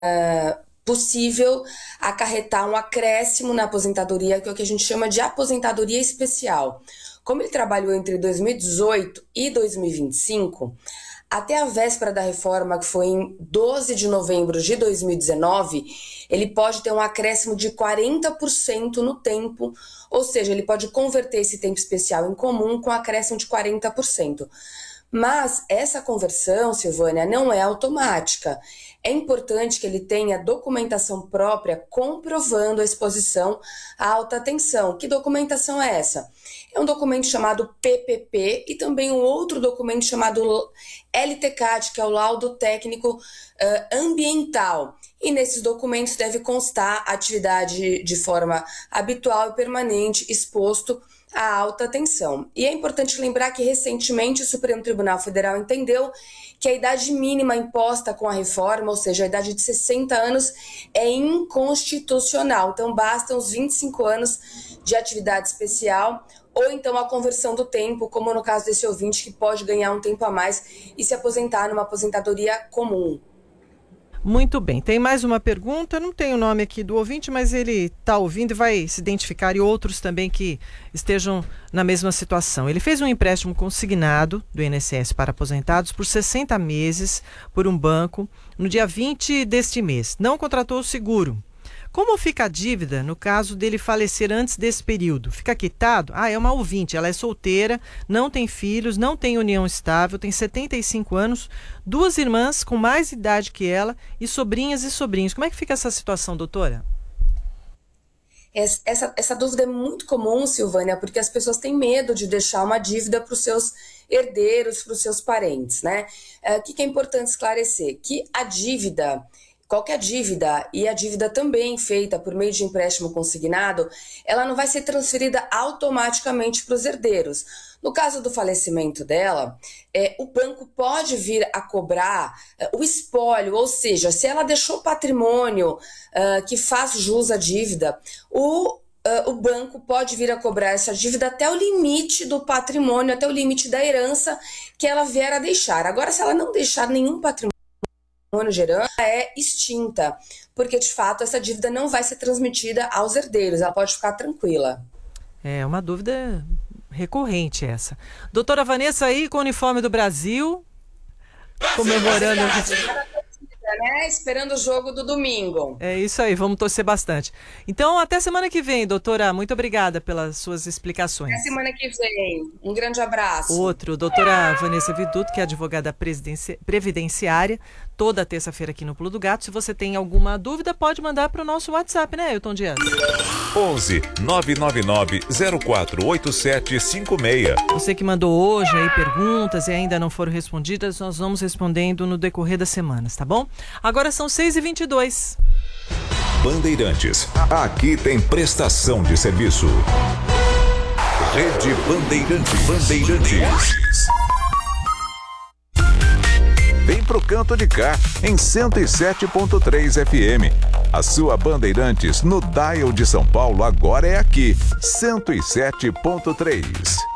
possível acarretar um acréscimo na aposentadoria, que é o que a gente chama de aposentadoria especial. Como ele trabalhou entre 2018 e 2025, até a véspera da reforma, que foi em 12 de novembro de 2019, ele pode ter um acréscimo de 40% no tempo, ou seja, ele pode converter esse tempo especial em comum com acréscimo de 40%. Mas essa conversão, Silvânia, não é automática. É importante que ele tenha documentação própria comprovando a exposição à alta tensão. Que documentação é essa? É um documento chamado PPP e também um outro documento chamado LTCAT, que é o Laudo Técnico Ambiental. E nesses documentos deve constar a atividade de forma habitual e permanente exposto à alta tensão. E é importante lembrar que recentemente o Supremo Tribunal Federal entendeu que a idade mínima imposta com a reforma, ou seja, a idade de 60 anos, é inconstitucional. Então bastam os 25 anos de atividade especial ou então a conversão do tempo, como no caso desse ouvinte que pode ganhar um tempo a mais e se aposentar numa aposentadoria comum. Muito bem, tem mais uma pergunta, não tem o nome aqui do ouvinte, mas ele está ouvindo e vai se identificar, e outros também que estejam na mesma situação. Ele fez um empréstimo consignado do INSS para aposentados por 60 meses por um banco no dia 20 deste mês. Não contratou o seguro. Como fica a dívida no caso dele falecer antes desse período? Fica quitado? É uma ouvinte, ela é solteira, não tem filhos, não tem união estável, tem 75 anos, 2 irmãs com mais idade que ela e sobrinhas e sobrinhos. Como é que fica essa situação, doutora? Essa dúvida é muito comum, Silvânia, porque as pessoas têm medo de deixar uma dívida para os seus herdeiros, para os seus parentes, né? O que é importante esclarecer? Que a dívida... Qualquer dívida, e a dívida também feita por meio de empréstimo consignado, ela não vai ser transferida automaticamente para os herdeiros. No caso do falecimento dela, o banco pode vir a cobrar o espólio, ou seja, se ela deixou patrimônio que faz jus à dívida, o banco pode vir a cobrar essa dívida até o limite do patrimônio, até o limite da herança que ela vier a deixar. Agora, se ela não deixar nenhum patrimônio gerando, é extinta, porque de fato essa dívida não vai ser transmitida aos herdeiros, ela pode ficar tranquila. É uma dúvida recorrente essa. Doutora Vanessa aí com o uniforme do Brasil, comemorando... Né? Esperando o jogo do domingo. É isso aí, vamos torcer bastante. Então, até semana que vem, doutora. Muito obrigada pelas suas explicações. Até semana que vem. Um grande abraço. Doutora Vanessa Viduto, que é advogada previdenciária, toda terça-feira aqui no Pulo do Gato. Se você tem alguma dúvida, pode mandar para o nosso WhatsApp, né, Ailton Dias? 11 999 048756. Você que mandou hoje aí perguntas e ainda não foram respondidas, nós vamos respondendo no decorrer das semanas, tá bom? Agora são 6h22. Bandeirantes. Aqui tem prestação de serviço. Rede Bandeirantes. Vem pro canto de cá, em 107.3 FM. A sua Bandeirantes no dial de São Paulo agora é aqui, 107.3.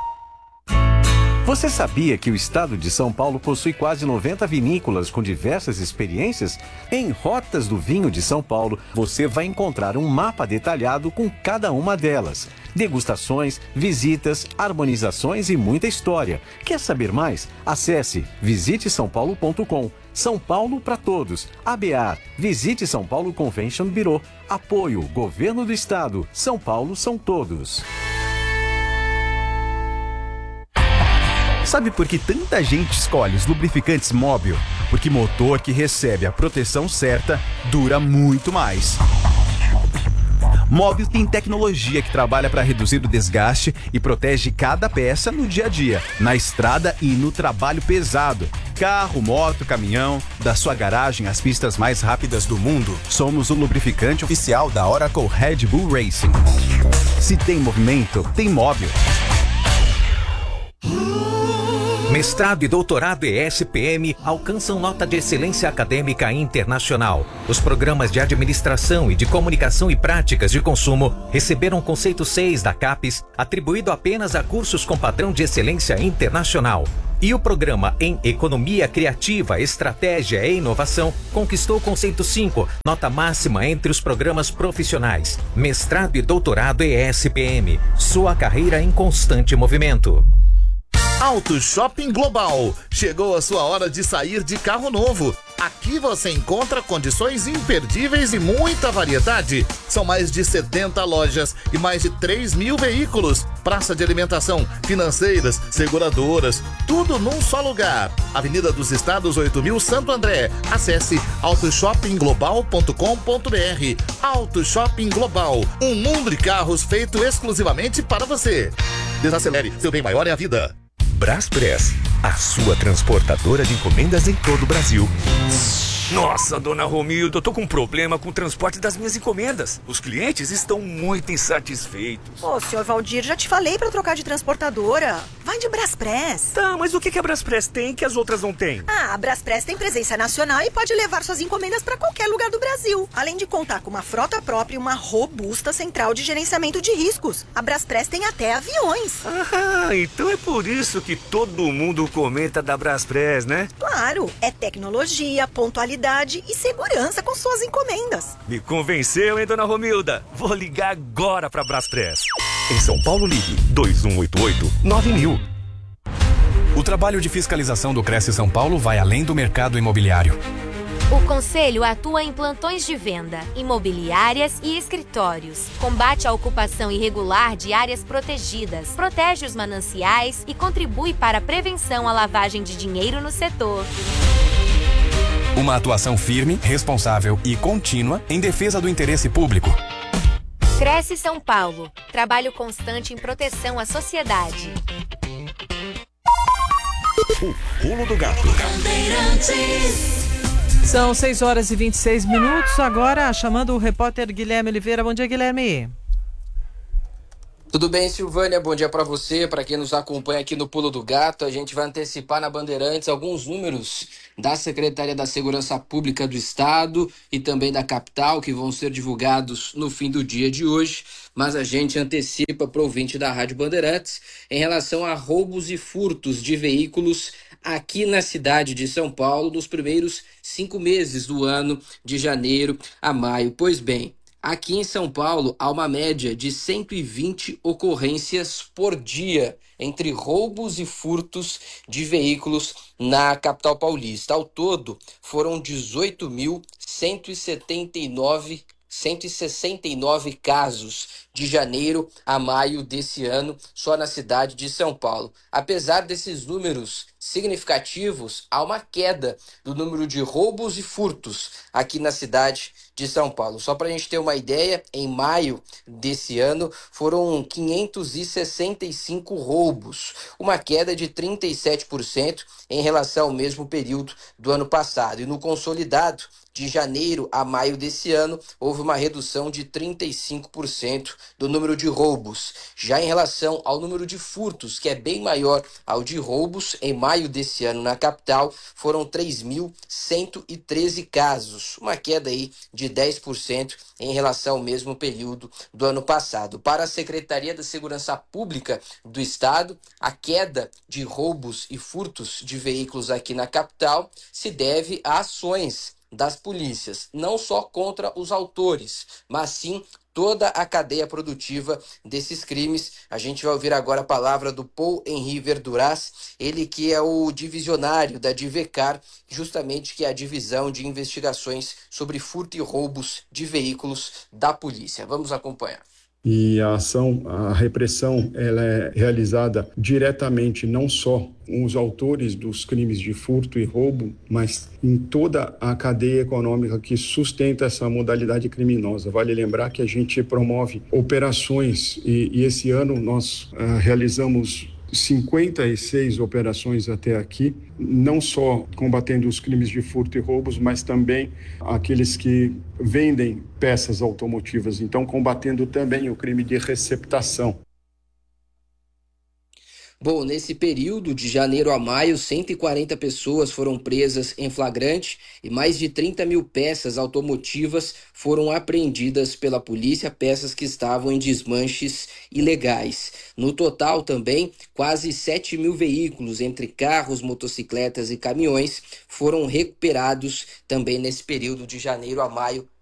Você sabia que o estado de São Paulo possui quase 90 vinícolas com diversas experiências? Em Rotas do Vinho de São Paulo, você vai encontrar um mapa detalhado com cada uma delas. Degustações, visitas, harmonizações e muita história. Quer saber mais? Acesse visitesaopaulo.com. São Paulo para todos. ABAR, Visite São Paulo Convention Bureau. Apoio, Governo do Estado. São Paulo são todos. Sabe por que tanta gente escolhe os lubrificantes Móbil? Porque motor que recebe a proteção certa dura muito mais. Móbil tem tecnologia que trabalha para reduzir o desgaste e protege cada peça no dia a dia, na estrada e no trabalho pesado. Carro, moto, caminhão, da sua garagem às pistas mais rápidas do mundo, somos o lubrificante oficial da Oracle Red Bull Racing. Se tem movimento, tem Móbil. Mestrado e doutorado ESPM alcançam nota de excelência acadêmica internacional. Os programas de administração e de comunicação e práticas de consumo receberam o conceito 6 da CAPES, atribuído apenas a cursos com padrão de excelência internacional. E o programa em Economia Criativa, Estratégia e Inovação conquistou o conceito 5, nota máxima entre os programas profissionais. Mestrado e doutorado ESPM. Sua carreira em constante movimento. Auto Shopping Global. Chegou a sua hora de sair de carro novo. Aqui você encontra condições imperdíveis e muita variedade. São mais de 70 lojas e mais de 3.000 veículos. Praça de alimentação, financeiras, seguradoras, tudo num só lugar. Avenida dos Estados 8.000 Santo André. Acesse autoshoppingglobal.com.br. Auto Shopping Global. Um mundo de carros feito exclusivamente para você. Desacelere, seu bem maior é a vida. Braspress, a sua transportadora de encomendas em todo o Brasil. Nossa, dona Romilda, eu tô com um problema com o transporte das minhas encomendas. Os clientes estão muito insatisfeitos. Ô, senhor Valdir, já te falei pra trocar de transportadora. Vai de Braspress. Tá, mas o que a Braspress tem que as outras não têm? A Braspress tem presença nacional e pode levar suas encomendas pra qualquer lugar do Brasil. Além de contar com uma frota própria e uma robusta central de gerenciamento de riscos. A Braspress tem até aviões. Ah, então é por isso que todo mundo comenta da Braspress, né? Claro, é tecnologia, pontualidade e segurança com suas encomendas. Me convenceu, hein, dona Romilda? Vou ligar agora pra Braspress. Em São Paulo, ligue 2188-9000. O trabalho de fiscalização do Cresce São Paulo vai além do mercado imobiliário. O Conselho atua em plantões de venda, imobiliárias e escritórios. Combate a ocupação irregular de áreas protegidas, protege os mananciais e contribui para a prevenção à lavagem de dinheiro no setor. Uma atuação firme, responsável e contínua em defesa do interesse público. Cresce São Paulo. Trabalho constante em proteção à sociedade. O Pulo do Gato. São 6h26. Agora, chamando o repórter Guilherme Oliveira. Bom dia, Guilherme. Tudo bem, Silvânia? Bom dia para você, para quem nos acompanha aqui no Pulo do Gato. A gente vai antecipar na Bandeirantes alguns números da Secretaria da Segurança Pública do Estado e também da capital, que vão ser divulgados no fim do dia de hoje, mas a gente antecipa para o ouvinte da Rádio Bandeirantes em relação a roubos e furtos de veículos aqui na cidade de São Paulo nos primeiros 5 meses do ano, de janeiro a maio. Pois bem, aqui em São Paulo, há uma média de 120 ocorrências por dia entre roubos e furtos de veículos na capital paulista. Ao todo, foram 169 casos de janeiro a maio desse ano, só na cidade de São Paulo. Apesar desses números significativos, há uma queda do número de roubos e furtos aqui na cidade de São Paulo. Só para a gente ter uma ideia, em maio desse ano foram 565 roubos, uma queda de 37% em relação ao mesmo período do ano passado. E no consolidado, de janeiro a maio desse ano, houve uma redução de 35% do número de roubos. Já em relação ao número de furtos, que é bem maior ao de roubos, em maio desse ano na capital, foram 3.113 casos, uma queda aí de 10% em relação ao mesmo período do ano passado. Para a Secretaria da Segurança Pública do Estado, a queda de roubos e furtos de veículos aqui na capital se deve a ações das polícias, não só contra os autores, mas sim toda a cadeia produtiva desses crimes. A gente vai ouvir agora a palavra do Paul Henri Verduras, ele que é o divisionário da Divecar, justamente que é a divisão de investigações sobre furto e roubos de veículos da polícia. Vamos acompanhar. E a repressão, ela é realizada diretamente não só com os autores dos crimes de furto e roubo, mas em toda a cadeia econômica que sustenta essa modalidade criminosa. Vale lembrar que a gente promove operações e esse ano nós realizamos 56 operações até aqui, não só combatendo os crimes de furto e roubos, mas também aqueles que vendem peças automotivas, então combatendo também o crime de receptação. Bom, nesse período de janeiro a maio, 140 pessoas foram presas em flagrante e mais de 30 mil peças automotivas foram apreendidas pela polícia, peças que estavam em desmanches ilegais. No total também, quase 7 mil veículos, entre carros, motocicletas e caminhões, foram recuperados também nesse período de janeiro a maio